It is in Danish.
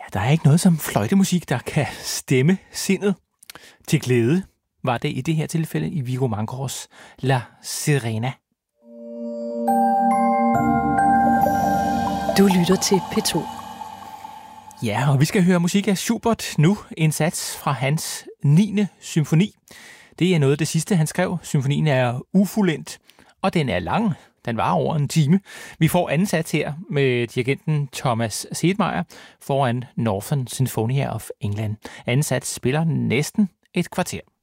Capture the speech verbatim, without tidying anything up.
Der er ikke noget som fløjtemusik, der kan stemme sindet til glæde, var det i det her tilfælde i Viggo Mangaards La Sirena. Du lytter til P to. Ja, og vi skal høre musik af Schubert nu, en sats fra hans niende symfoni. Det er noget af det sidste, han skrev. Symfonien er ufuldendt, og den er lang. Den var over en time. Vi får anden sats her med dirigenten Thomas Sedmeier foran Northern Sinfonia of England. Anden sats spiller næsten et kvarter.